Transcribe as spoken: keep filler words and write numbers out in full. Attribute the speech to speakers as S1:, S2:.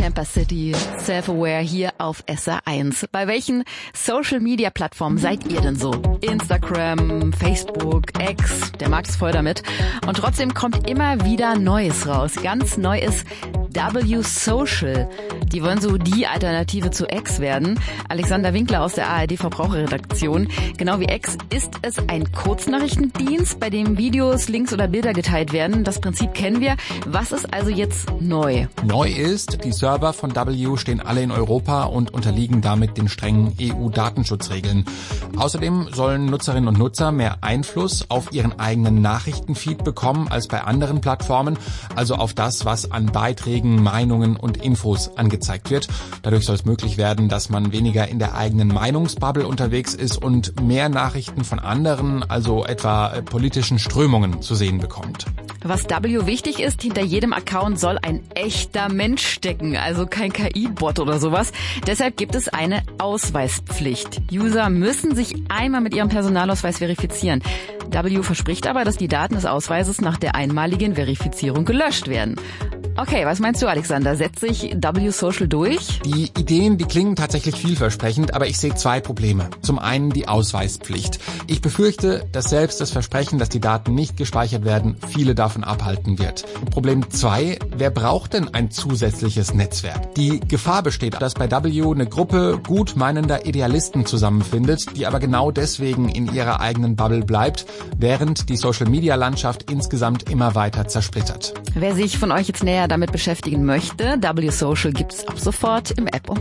S1: Tampa City, Self-Aware hier auf S R eins. Bei welchen Social-Media-Plattformen seid ihr denn so? Instagram, Facebook, X, der Markt ist voll damit. Und trotzdem kommt immer wieder Neues raus. Ganz neu ist W Social. Die wollen so die Alternative zu X werden. Alexander Winkler aus der A R D Verbraucherredaktion. Genau wie X ist es ein Kurznachrichtendienst, bei dem Videos, Links oder Bilder geteilt werden. Das Prinzip kennen wir. Was ist also jetzt neu?
S2: Neu ist, die Server von W stehen alle in Europa und unterliegen damit den strengen E U-Datenschutzregeln. Außerdem sollen Nutzerinnen und Nutzer mehr Einfluss auf ihren eigenen Nachrichtenfeed bekommen als bei anderen Plattformen, also auf das, was an Beiträgen, Meinungen und Infos angezeigt wird. Dadurch soll es möglich werden, dass man weniger in der eigenen Meinungsbubble unterwegs ist und mehr Nachrichten von anderen, also etwa äh, politischen Strömungen, zu sehen bekommt.
S1: Was W wichtig ist, hinter jedem Account soll ein echter Mensch stecken, also kein K I-Bot oder sowas. Deshalb gibt es eine Ausweispflicht. User müssen sich einmal mit ihrem Personalausweis verifizieren. W verspricht aber, dass die Daten des Ausweises nach der einmaligen Verifizierung gelöscht werden. Okay, was meinst du, Alexander? Setzt sich W Social durch?
S2: Die Ideen, die klingen tatsächlich vielversprechend, aber ich sehe zwei Probleme. Zum einen die Ausweispflicht. Ich befürchte, dass selbst das Versprechen, dass die Daten nicht gespeichert werden, viele davon abhalten wird. Problem zwei, wer braucht denn ein zusätzliches Netzwerk? Die Gefahr besteht, dass bei W eine Gruppe gut meinender Idealisten zusammenfindet, die aber genau deswegen in ihrer eigenen Bubble bleibt, während die Social-Media-Landschaft insgesamt immer weiter zersplittert.
S1: Wer sich von euch jetzt näher damit beschäftigen möchte, W Social gibt's ab sofort im App und